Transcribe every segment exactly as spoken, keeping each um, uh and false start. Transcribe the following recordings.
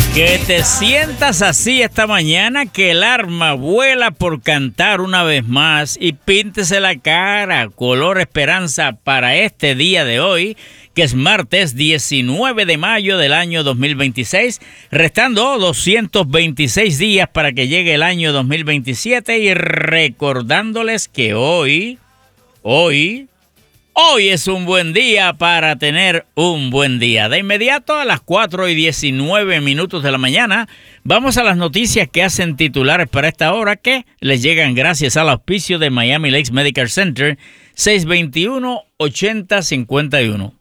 Que te sientas así esta mañana, que el alma vuela por cantar una vez más y píntese la cara color esperanza para este día de hoy, que es martes diecinueve de mayo del año dos mil veintiséis, restando doscientos veintiséis días para que llegue el año dos mil veintisiete y recordándoles que hoy, hoy... Hoy es un buen día para tener un buen día. De inmediato a las cuatro y diecinueve minutos de la mañana, vamos a las noticias que hacen titulares para esta hora, que les llegan gracias al auspicio de Miami Lakes Medical Center, seis dos uno, ocho cero cinco uno.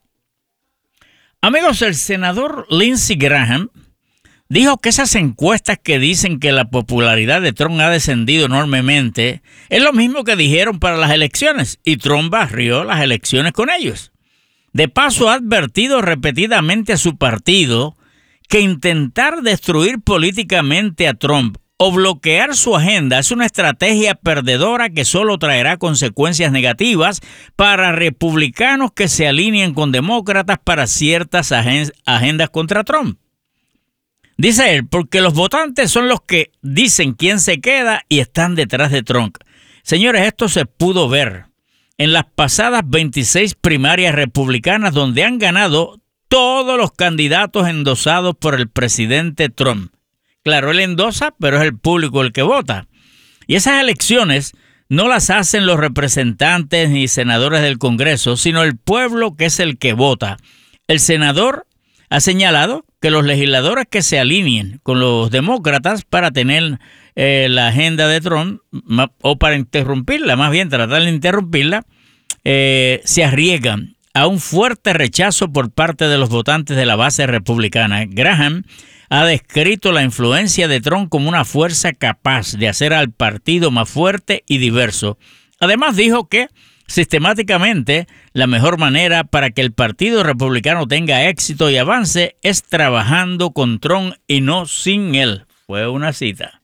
Amigos, el senador Lindsey Graham dijo que esas encuestas que dicen que la popularidad de Trump ha descendido enormemente es lo mismo que dijeron para las elecciones, y Trump barrió las elecciones con ellos. De paso, ha advertido repetidamente a su partido que intentar destruir políticamente a Trump o bloquear su agenda es una estrategia perdedora que solo traerá consecuencias negativas para republicanos que se alineen con demócratas para ciertas agendas contra Trump. Dice él, porque los votantes son los que dicen quién se queda y están detrás de Trump. Señores, esto se pudo ver en las pasadas veintiséis primarias republicanas, donde han ganado todos los candidatos endosados por el presidente Trump. Claro, él endosa, pero es el público el que vota. Y esas elecciones no las hacen los representantes ni senadores del Congreso, sino el pueblo, que es el que vota. El senador ha señalado que los legisladores que se alineen con los demócratas para tener eh, la agenda de Trump, o para interrumpirla, más bien tratar de interrumpirla, eh, se arriesgan a un fuerte rechazo por parte de los votantes de la base republicana. Graham ha descrito la influencia de Trump como una fuerza capaz de hacer al partido más fuerte y diverso. Además, dijo que sistemáticamente, la mejor manera para que el Partido Republicano tenga éxito y avance es trabajando con Trump y no sin él. Fue una cita.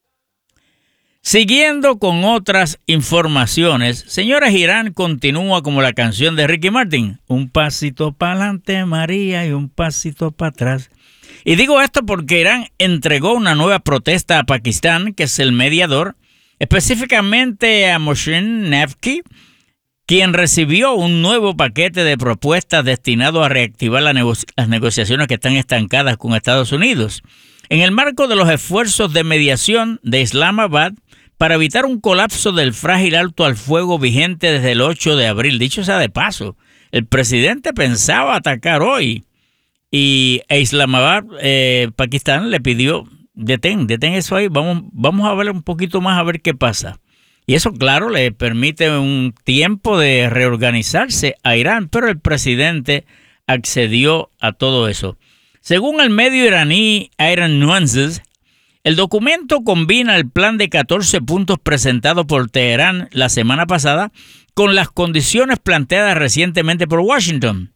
Siguiendo con otras informaciones, señores, Irán continúa como la canción de Ricky Martin. Un pasito para adelante, María, y un pasito para atrás. Y digo esto porque Irán entregó una nueva protesta a Pakistán, que es el mediador, específicamente a Mohsen Naqvi, quien recibió un nuevo paquete de propuestas destinado a reactivar la nego- las negociaciones que están estancadas con Estados Unidos, en el marco de los esfuerzos de mediación de Islamabad para evitar un colapso del frágil alto al fuego vigente desde el ocho de abril. Dicho sea de paso, el presidente pensaba atacar hoy y a Islamabad, eh, Pakistán, le pidió, detén, detén eso ahí, vamos, vamos a ver un poquito más a ver qué pasa. Y eso, claro, le permite un tiempo de reorganizarse a Irán, pero el presidente accedió a todo eso. Según el medio iraní Iran Nuances, el documento combina el plan de catorce puntos presentado por Teherán la semana pasada con las condiciones planteadas recientemente por Washington.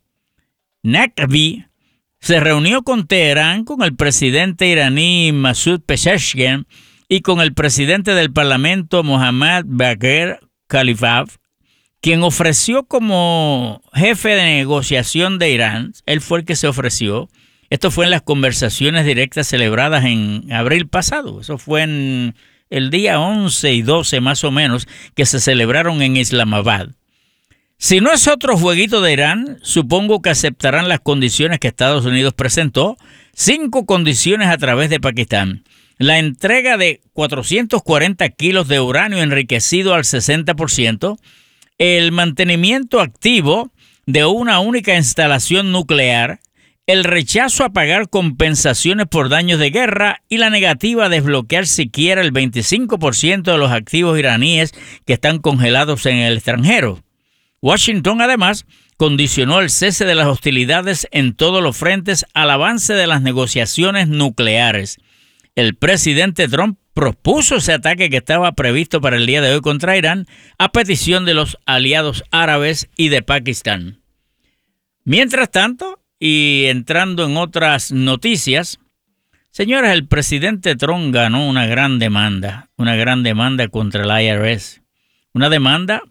Naqvi se reunió con Teherán, con el presidente iraní Masoud Pezeshkian y con el presidente del Parlamento, Mohammad Bagher Khalilzad, quien ofreció como jefe de negociación de Irán. Él fue el que se ofreció. Esto fue en las conversaciones directas celebradas en abril pasado. Eso fue en el día once y doce más o menos, que se celebraron en Islamabad. Si no es otro jueguito de Irán, supongo que aceptarán las condiciones que Estados Unidos presentó, cinco condiciones a través de Pakistán. La entrega de cuatrocientos cuarenta kilos de uranio enriquecido al sesenta por ciento, el mantenimiento activo de una única instalación nuclear, el rechazo a pagar compensaciones por daños de guerra y la negativa a desbloquear siquiera el veinticinco por ciento de los activos iraníes que están congelados en el extranjero. Washington, además, condicionó el cese de las hostilidades en todos los frentes al avance de las negociaciones nucleares. El presidente Trump propuso ese ataque que estaba previsto para el día de hoy contra Irán a petición de los aliados árabes y de Pakistán. Mientras tanto, y entrando en otras noticias, señores, el presidente Trump ganó una gran demanda, una gran demanda contra el I R S. Una demanda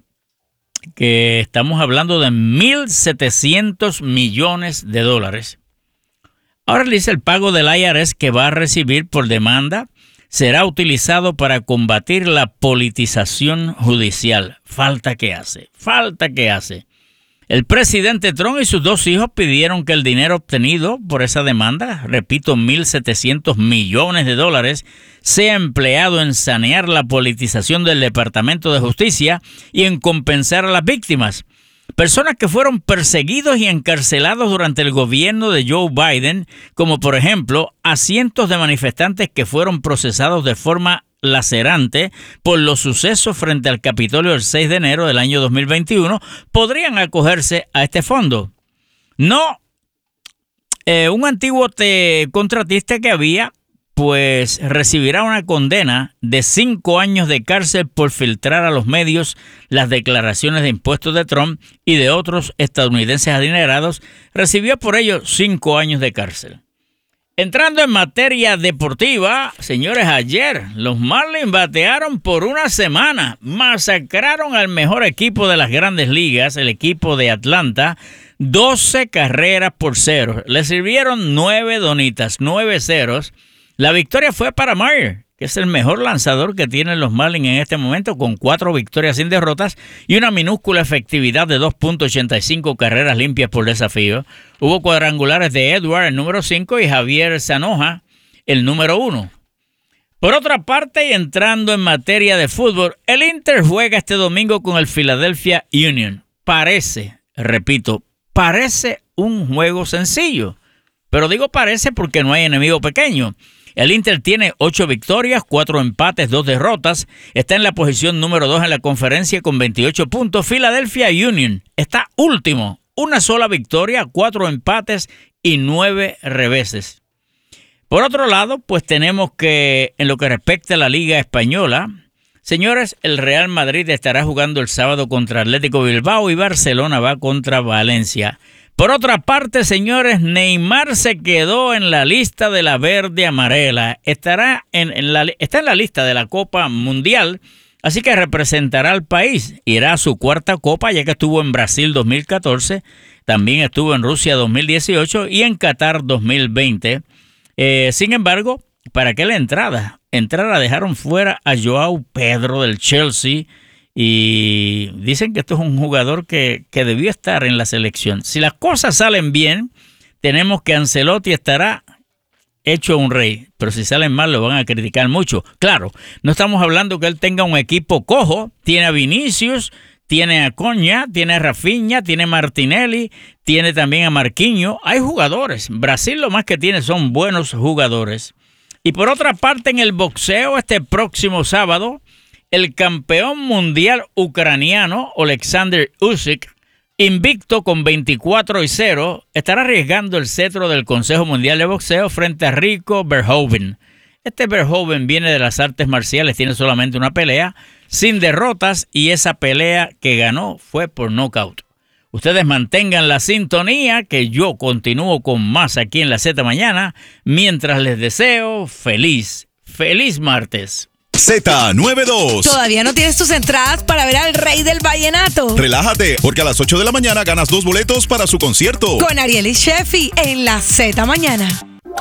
que estamos hablando de mil setecientos millones de dólares. Ahora le dice el pago del I R S que va a recibir por demanda será utilizado para combatir la politización judicial. Falta que hace, falta que hace. El presidente Trump y sus dos hijos pidieron que el dinero obtenido por esa demanda, repito, mil setecientos millones de dólares, sea empleado en sanear la politización del Departamento de Justicia y en compensar a las víctimas. Personas que fueron perseguidos y encarcelados durante el gobierno de Joe Biden, como por ejemplo a cientos de manifestantes que fueron procesados de forma lacerante por los sucesos frente al Capitolio el seis de enero del año dos mil veintiuno, podrían acogerse a este fondo. No, eh, un antiguo te contratista que había, pues recibirá una condena de cinco años de cárcel por filtrar a los medios las declaraciones de impuestos de Trump y de otros estadounidenses adinerados. Recibió por ello cinco años de cárcel. Entrando en materia deportiva, señores, ayer los Marlins batearon por una semana, masacraron al mejor equipo de las grandes ligas, el equipo de Atlanta, doce carreras por cero. Le sirvieron nueve donitas, nueve ceros. La victoria fue para Meyer, que es el mejor lanzador que tienen los Marlins en este momento, con cuatro victorias sin derrotas y una minúscula efectividad de dos punto ochenta y cinco carreras limpias por desafío. Hubo cuadrangulares de Edward, el número cinco, y Javier Zanoja, el número uno. Por otra parte, y entrando en materia de fútbol, el Inter juega este domingo con el Philadelphia Union. Parece, repito, parece un juego sencillo. Pero digo parece porque no hay enemigo pequeño. El Inter tiene ocho victorias, cuatro empates, dos derrotas. Está en la posición número dos en la conferencia con veintiocho puntos. Philadelphia Union está último. Una sola victoria, cuatro empates y nueve reveses. Por otro lado, pues tenemos que en lo que respecta a la Liga Española, señores, el Real Madrid estará jugando el sábado contra Atlético Bilbao y Barcelona va contra Valencia. Por otra parte, señores, Neymar se quedó en la lista de la verde amarela. Estará en, en la, está en la lista de la Copa Mundial, así que representará al país. Irá a su cuarta Copa, ya que estuvo en Brasil dos mil catorce, también estuvo en Rusia dos mil dieciocho y en Qatar dos mil veinte. Eh, sin embargo, ¿para qué la entrada? Entrada dejaron fuera a Joao Pedro del Chelsea. Y dicen que esto es un jugador que, que debió estar en la selección. Si las cosas salen bien, tenemos que Ancelotti estará hecho un rey. Pero si salen mal, lo van a criticar mucho. Claro, no estamos hablando que él tenga un equipo cojo. Tiene a Vinicius, tiene a Coña, tiene a Rafinha, tiene a Martinelli, tiene también a Marquinhos. Hay jugadores. Brasil lo más que tiene son buenos jugadores. Y por otra parte, en el boxeo, este próximo sábado, el campeón mundial ucraniano, Alexander Usyk, invicto con veinticuatro y cero, estará arriesgando el cetro del Consejo Mundial de Boxeo frente a Rico Verhoeven. Este Verhoeven viene de las artes marciales, tiene solamente una pelea, sin derrotas, y esa pelea que ganó fue por nocaut. Ustedes mantengan la sintonía, que yo continúo con más aquí en la Z Mañana, mientras les deseo feliz, feliz martes. Z noventa y dos. ¿Todavía no tienes tus entradas para ver al Rey del Vallenato? Relájate, porque a las ocho de la mañana ganas dos boletos para su concierto. Con Arielis Sheffi en la Z Mañana.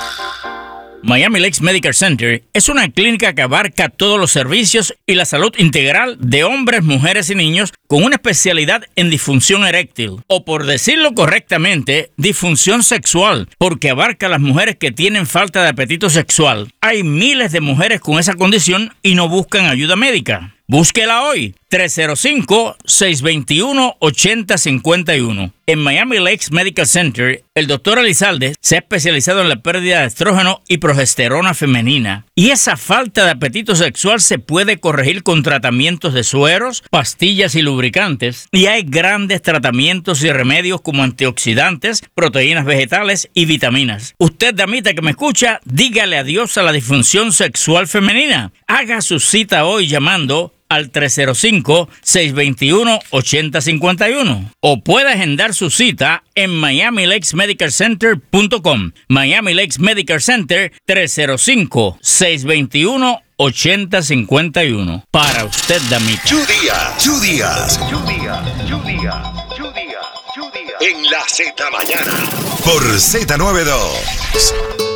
Miami Lakes Medical Center es una clínica que abarca todos los servicios y la salud integral de hombres, mujeres y niños con una especialidad en disfunción eréctil, o por decirlo correctamente, disfunción sexual, porque abarca a las mujeres que tienen falta de apetito sexual. Hay miles de mujeres con esa condición y no buscan ayuda médica. Búsquela hoy, tres cero cinco, seis dos uno, ocho cero cinco uno. En Miami Lakes Medical Center, el doctor Elizalde se ha especializado en la pérdida de estrógeno y progesterona femenina. Y esa falta de apetito sexual se puede corregir con tratamientos de sueros, pastillas y lubricantes. Y hay grandes tratamientos y remedios como antioxidantes, proteínas vegetales y vitaminas. Usted, damita que me escucha, dígale adiós a la disfunción sexual femenina. Haga su cita hoy llamando al tres cero cinco, seis dos uno, ocho cero cinco uno o puede agendar su cita en miami lakes medical center punto com. Miami Lakes Medical Center, tres cero cinco, seis dos uno, ocho cero cinco uno. Para usted, damita. Two días, two días, Two días, two días, two días, two días. en la Z Mañana. Por Z noventa y dos.